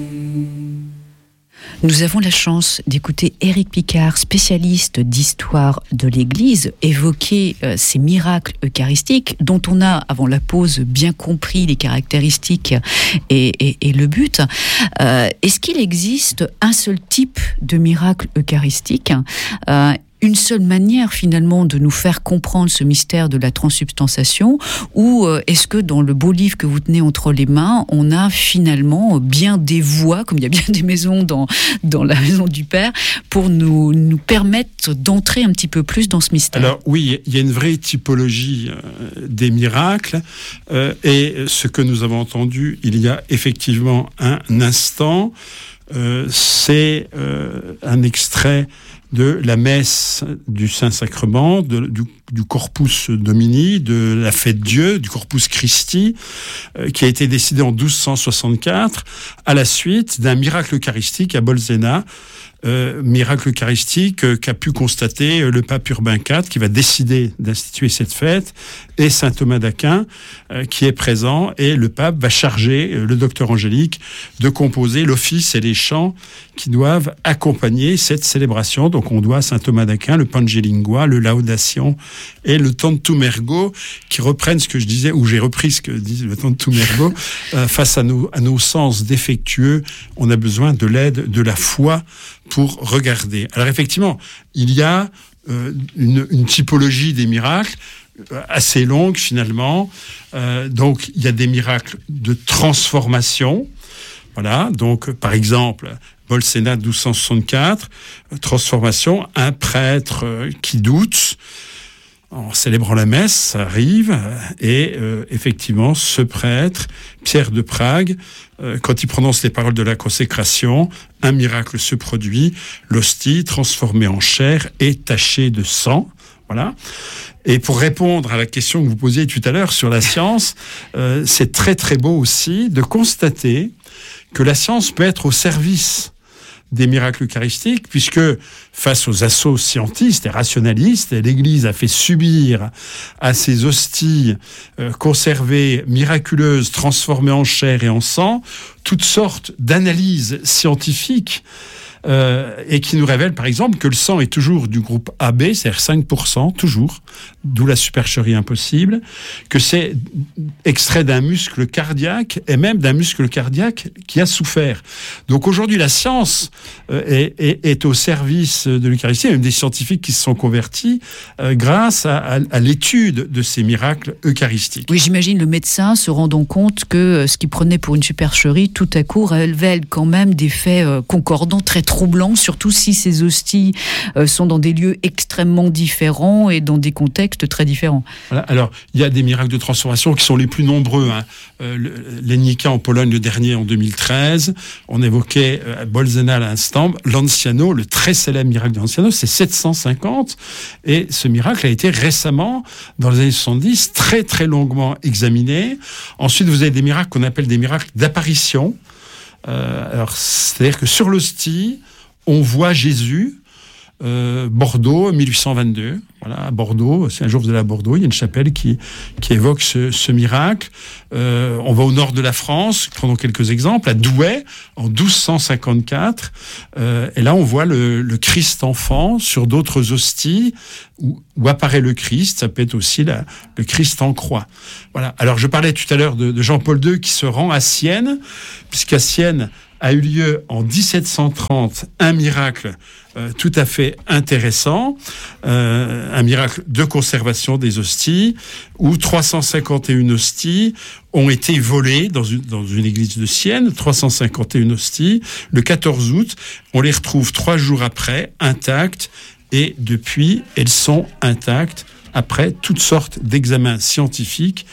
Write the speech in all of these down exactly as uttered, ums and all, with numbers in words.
Nous avons la chance d'écouter Éric Picard, spécialiste d'histoire de l'Église, évoquer euh, ces miracles eucharistiques dont on a, avant la pause, bien compris les caractéristiques et, et, et le but. Euh, est-ce qu'il existe un seul type de miracle eucharistique, euh, une seule manière finalement de nous faire comprendre ce mystère de la transsubstantiation, ou euh, est-ce que dans le beau livre que vous tenez entre les mains, on a finalement bien des voies, comme il y a bien des maisons dans, dans la maison du Père, pour nous, nous permettre d'entrer un petit peu plus dans ce mystère? Alors oui, il y a une vraie typologie euh, des miracles, euh, et ce que nous avons entendu il y a effectivement un instant, euh, c'est euh, un extrait de la messe du Saint-Sacrement, de, du, du Corpus Domini, de la fête Dieu, du Corpus Christi, euh, qui a été décidé en douze cent soixante-quatre à la suite d'un miracle eucharistique à Bolsena, euh, miracle eucharistique euh, qu'a pu constater euh, le pape Urbain quatre, qui va décider d'instituer cette fête, et saint Thomas d'Aquin, euh, qui est présent, et le pape va charger euh, le docteur Angélique de composer l'office et les chants qui doivent accompagner cette célébration. Donc on doit à saint Thomas d'Aquin le Pangelingua, le Laudation et le Tantum Ergo, qui reprennent ce que je disais, ou j'ai repris ce que dit le Tantum Ergo, euh, face à nos, à nos sens défectueux, on a besoin de l'aide de la foi pour regarder. Alors effectivement, il y a euh, une, une typologie des miracles assez longue finalement. Euh, donc il y a des miracles de transformation. Voilà, donc par exemple, Bolsena douze cent soixante-quatre, transformation, un prêtre euh, qui doute, en célébrant la messe, ça arrive, et euh, effectivement, ce prêtre, Pierre de Prague, euh, quand il prononce les paroles de la consécration, un miracle se produit, l'hostie transformée en chair et tachée de sang. Voilà. Et pour répondre à la question que vous posiez tout à l'heure sur la science, euh, c'est très très beau aussi de constater que la science peut être au service des miracles eucharistiques, puisque face aux assauts scientistes et rationalistes, l'Église a fait subir à ces hosties euh, conservées, miraculeuses, transformées en chair et en sang, toutes sortes d'analyses scientifiques, Euh, et qui nous révèle par exemple que le sang est toujours du groupe A B, c'est-à-dire cinq pour cent, toujours, d'où la supercherie impossible, que c'est extrait d'un muscle cardiaque, et même d'un muscle cardiaque qui a souffert. Donc aujourd'hui, la science euh, est, est, est au service de l'Eucharistie, il y a même des scientifiques qui se sont convertis euh, grâce à, à, à l'étude de ces miracles eucharistiques. Oui, j'imagine le médecin se rendant compte que ce qu'il prenait pour une supercherie, tout à coup révèle quand même des faits euh, concordants très troublant, surtout si ces hosties euh, sont dans des lieux extrêmement différents et dans des contextes très différents. Voilà. Alors, il y a des miracles de transformation qui sont les plus nombreux. Hein. Euh, le, l'Enica en Pologne, le dernier en deux mille treize. On évoquait euh, Bolsena à l'instant. Lanciano, le très célèbre miracle de Lanciano, c'est sept cent cinquante. Et ce miracle a été récemment, dans les années soixante-dix, très très longuement examiné. Ensuite, vous avez des miracles qu'on appelle des miracles d'apparition. Euh, alors, c'est-à-dire que sur l'hostie, on voit Jésus, euh, Bordeaux, mille huit cent vingt-deux. Voilà, à Bordeaux, si un jour vous allez à Bordeaux, il y a une chapelle qui, qui évoque ce, ce miracle. Euh, on va au nord de la France, prenons quelques exemples, à Douai, en douze cent cinquante-quatre. Euh, et là, on voit le, le Christ enfant sur d'autres hosties, où, où apparaît le Christ. Ça peut être aussi la, le Christ en croix. Voilà. Alors, je parlais tout à l'heure de, de Jean-Paul deux qui se rend à Sienne, puisqu'à Sienne a eu lieu en dix-sept cent trente un miracle euh, tout à fait intéressant, euh, un miracle de conservation des hosties, où trois cent cinquante et un hosties ont été volées dans une, dans une église de Sienne, trois cent cinquante et un hosties. Le quatorze août, on les retrouve trois jours après, intactes, et depuis, elles sont intactes, après toutes sortes d'examens scientifiques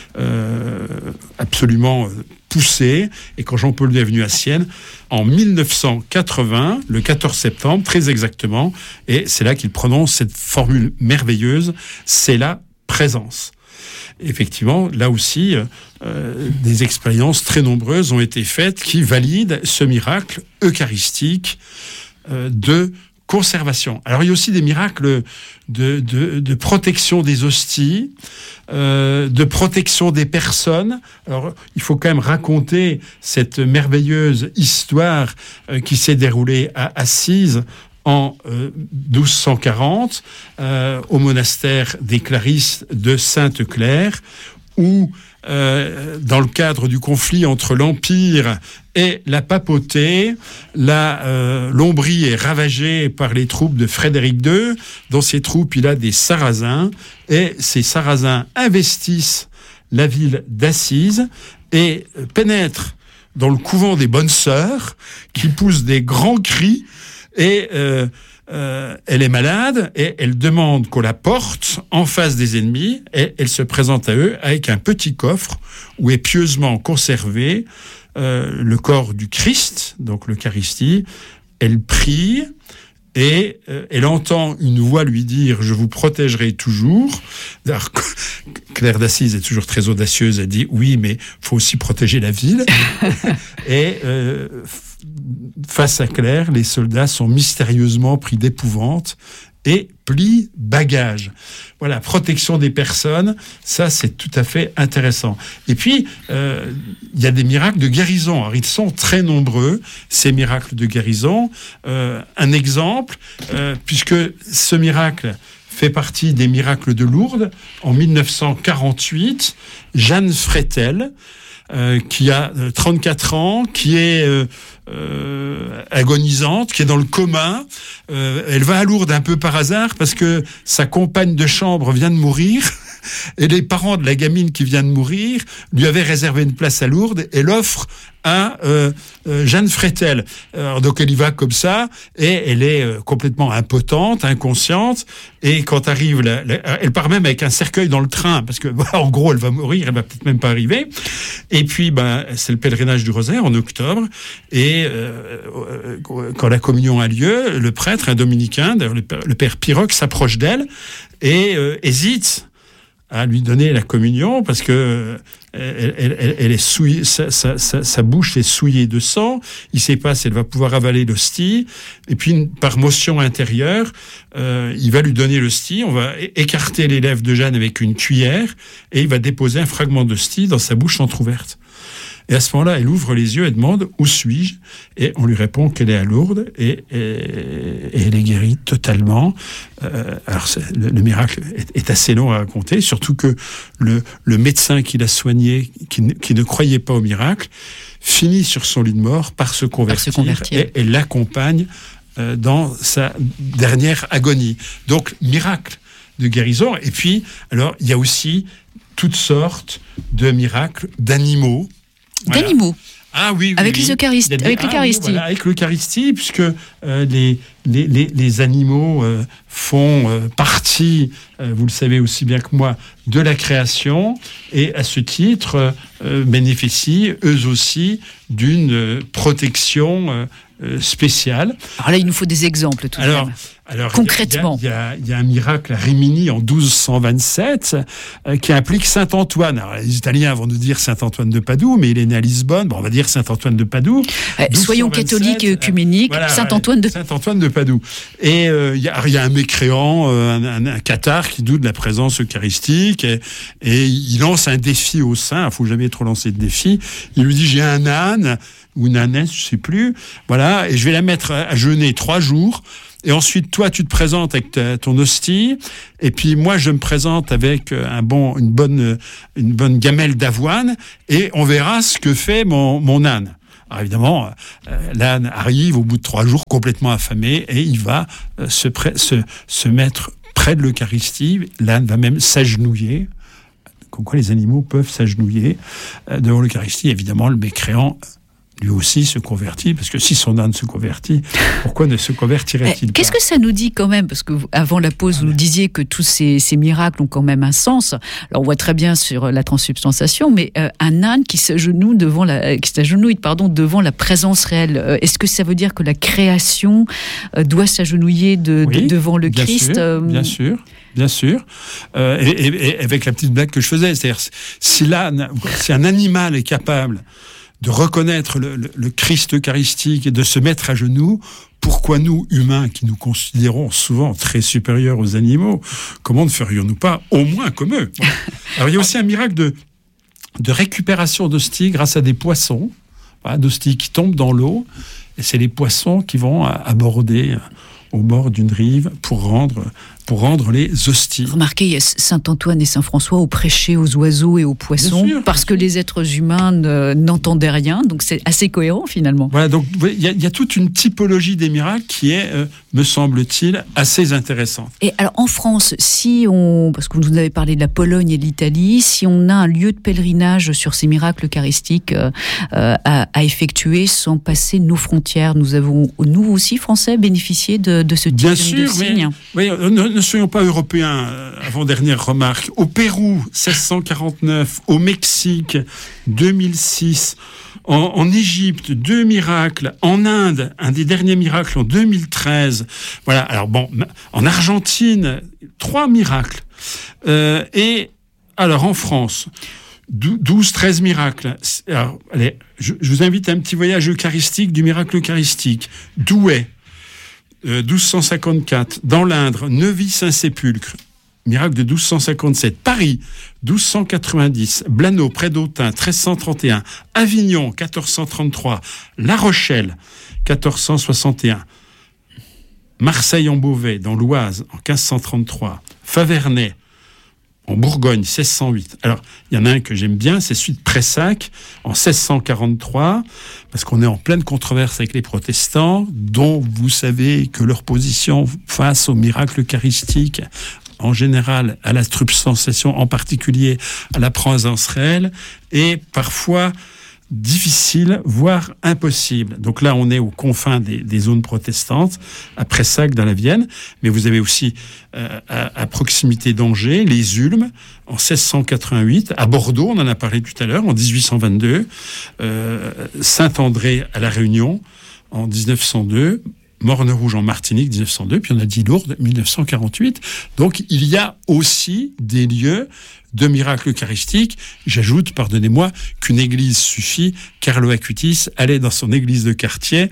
euh, absolument poussés. Et quand Jean-Paul deux est venu à Sienne, en mille neuf cent quatre-vingts, le quatorze septembre, très exactement, et c'est là qu'il prononce cette formule merveilleuse, c'est la présence. Effectivement, là aussi, euh, des expériences très nombreuses ont été faites qui valident ce miracle eucharistique euh, de conservation. Alors il y a aussi des miracles de, de, de protection des hosties, euh, de protection des personnes. Alors il faut quand même raconter cette merveilleuse histoire euh, qui s'est déroulée à Assise en euh, douze cent quarante, euh, au monastère des Clarisses de Sainte-Claire, où Euh, dans le cadre du conflit entre l'Empire et la papauté, la euh, Lombrie est ravagée par les troupes de Frédéric deux. Dans ces troupes, il a des Sarrasins, et ces Sarrasins investissent la ville d'Assise et euh, pénètrent dans le couvent des Bonnes Sœurs, qui poussent des grands cris, et euh, Euh, elle est malade et elle demande qu'on la porte en face des ennemis, et elle se présente à eux avec un petit coffre où est pieusement conservé euh, le corps du Christ, donc l'Eucharistie. Elle prie et euh, elle entend une voix lui dire « Je vous protégerai toujours ». Alors, Claire d'Assise est toujours très audacieuse, elle dit « Oui, mais il faut aussi protéger la ville ». Et euh, face à Claire, les soldats sont mystérieusement pris d'épouvante et plient bagages. Voilà, protection des personnes, ça c'est tout à fait intéressant. Et puis, euh, il y a des miracles de guérison. Alors, ils sont très nombreux, ces miracles de guérison. Euh, un exemple, euh, puisque ce miracle fait partie des miracles de Lourdes, en mille neuf cent quarante-huit, Jeanne Frétel, Euh, qui a euh, trente-quatre ans, qui est euh, euh, agonisante, qui est dans le coma. Euh, elle va à Lourdes un peu par hasard parce que sa compagne de chambre vient de mourir, et les parents de la gamine qui vient de mourir lui avaient réservé une place à Lourdes et l'offrent à euh, euh, Jeanne Frétel. Alors, donc elle y va comme ça, et elle est euh, complètement impotente, inconsciente, et quand arrive, la, la, elle part même avec un cercueil dans le train, parce que bah, en gros elle va mourir, elle va peut-être même pas arriver. Et puis bah, c'est le pèlerinage du Rosaire en octobre, et euh, euh, quand la communion a lieu, le prêtre, un dominicain, d'ailleurs le père, le père Piroc, s'approche d'elle et euh, hésite à lui donner la communion, parce que euh, elle, elle, elle est souillée, sa, sa, sa, sa bouche est souillée de sang. Il ne sait pas si elle va pouvoir avaler l'hostie. Et puis, par motion intérieure, euh, il va lui donner l'hostie. On va écarter les lèvres de Jeanne avec une cuillère, et il va déposer un fragment d'hostie dans sa bouche entrouverte. Et à ce moment-là, elle ouvre les yeux et demande « Où suis-je ?» Et on lui répond qu'elle est à Lourdes, et, et, et elle est guérie totalement. Euh, alors, le, le miracle est, est assez long à raconter, surtout que le, le médecin qui l'a soignée, qui ne, qui ne croyait pas au miracle, finit sur son lit de mort par se convertir, par se convertir. Et elle l'accompagne euh, dans sa dernière agonie. Donc, miracle de guérison. Et puis, alors, il y a aussi toutes sortes de miracles d'animaux. Voilà. D'animaux. Ah oui, oui avec oui. les Eucharisties, des, avec ah, l'Eucharistie. Oui, voilà, avec l'Eucharistie, puisque euh, les, les, les, les animaux euh, font euh, partie, euh, vous le savez aussi bien que moi, de la création, et à ce titre euh, bénéficient eux aussi d'une euh, protection euh, euh, spéciale. Alors là, il nous faut des exemples tout de alors, même. Alors, concrètement, il y, y, y a un miracle à Rimini en douze cent vingt-sept euh, qui implique saint Antoine. Alors, les Italiens vont nous dire saint Antoine de Padoue, mais il est né à Lisbonne. Bon, on va dire saint Antoine de Padoue. Euh, soyons catholiques et œcuméniques. Euh, voilà, saint Antoine de saint Antoine de Padoue. Et il euh, y, y a un mécréant, euh, un, un, un cathare qui doute de la présence eucharistique, et, et il lance un défi au saint. Il ne faut jamais trop lancer de défi. Il lui dit: j'ai un âne ou une ânesse, je ne sais plus. Voilà, et je vais la mettre à, à jeûner trois jours. Et ensuite, toi, tu te présentes avec ta, ton hostie, et puis moi, je me présente avec un bon, une bonne, une bonne gamelle d'avoine, et on verra ce que fait mon, mon âne. Alors évidemment, euh, l'âne arrive au bout de trois jours complètement affamé, et il va euh, se, pré- se, se mettre près de l'Eucharistie. L'âne va même s'agenouiller, comme quoi les animaux peuvent s'agenouiller euh, devant l'Eucharistie. Évidemment, le mécréant lui aussi se convertit, parce que si son âne se convertit, pourquoi ne se convertirait-il pas ? Qu'est-ce que ça nous dit quand même ? Parce que avant la pause, vous nous disiez que tous ces, ces miracles ont quand même un sens. Alors on voit très bien sur la transsubstantiation, mais euh, un âne qui s'agenouille devant la, qui s'agenouille, pardon, devant la présence réelle. Euh, est-ce que ça veut dire que la création euh, doit s'agenouiller de, oui, de, devant le bien Christ sûr, euh... Bien sûr. Bien sûr, euh, et, et, et avec la petite blague que je faisais, c'est-à-dire si l'âne, si un animal est capable de reconnaître le, le, le Christ eucharistique et de se mettre à genoux, pourquoi nous, humains, qui nous considérons souvent très supérieurs aux animaux, comment ne ferions-nous pas au moins comme eux? Bon. Alors il y a aussi un miracle de, de récupération d'hosties grâce à des poissons, voilà, d'hosties qui tombent dans l'eau, et c'est les poissons qui vont aborder au bord d'une rive pour rendre, pour rendre les hosties. Remarquez, il y a Saint-Antoine et Saint-François au prêcher aux oiseaux et aux poissons, sûr, parce que les êtres humains ne, n'entendaient rien, donc c'est assez cohérent finalement. Voilà, donc il y, y a toute une typologie des miracles qui est, euh, me semble-t-il, assez intéressante. Et alors en France, si on, parce que vous nous avez parlé de la Pologne et de l'Italie, si on a un lieu de pèlerinage sur ces miracles eucharistiques euh, à, à effectuer sans passer nos frontières, nous avons, nous aussi Français, bénéficié de, de ce type Bien de, sûr, de signes. Mais, oui, ne, ne soyons pas européens, avant-dernière remarque. Au Pérou, seize cent quarante-neuf, au Mexique, deux mille six, en, en Égypte, deux miracles, en Inde, un des derniers miracles en deux mille treize. Voilà, alors bon, en Argentine, trois miracles. Euh, et alors en France, douze treize miracles. Alors, allez, je, je vous invite à un petit voyage eucharistique du miracle eucharistique. Douai. douze cent cinquante-quatre, dans l'Indre, Neuvy-Saint-Sépulcre, miracle de douze cent cinquante-sept, Paris, douze cent quatre-vingt-dix, Blaneau, près d'Autun, treize cent trente et un, Avignon, quatorze cent trente-trois, La Rochelle, quatorze cent soixante et un, Marseille-en-Beauvais, dans l'Oise, en quinze cent trente-trois, Faverney, en Bourgogne, seize cent huit. Alors, il y en a un que j'aime bien, c'est celui de Pressac, en seize cent quarante-trois, parce qu'on est en pleine controverse avec les protestants, dont vous savez que leur position face au miracle eucharistique, en général à la substantiation, en particulier à la présence réelle, est parfois difficile, voire impossible. Donc là, on est aux confins des, des zones protestantes, à Pressac, dans la Vienne, mais vous avez aussi euh, à, à proximité d'Angers, les Ulmes, en seize cent quatre-vingt-huit, à Bordeaux, on en a parlé tout à l'heure, en dix-huit cent vingt-deux, euh, Saint-André à La Réunion, en dix-neuf cent deux, Morne-Rouge en Martinique, dix-neuf cent deux, puis on a dit Lourdes, dix-neuf cent quarante-huit. Donc il y a aussi des lieux de miracles eucharistiques. J'ajoute, pardonnez-moi, qu'une église suffit. Carlo Acutis allait dans son église de quartier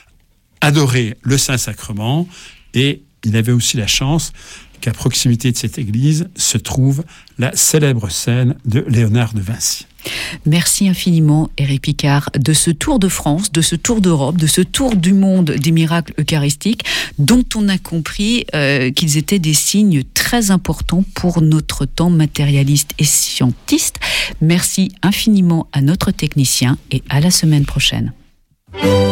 adorer le Saint-Sacrement, et il avait aussi la chance qu'à proximité de cette église se trouve la célèbre scène de Léonard de Vinci. Merci infiniment, Éric Picard, de ce tour de France, de ce tour d'Europe, de ce tour du monde des miracles eucharistiques, dont on a compris euh, qu'ils étaient des signes très importants pour notre temps matérialiste et scientiste. Merci infiniment à notre technicien et à la semaine prochaine.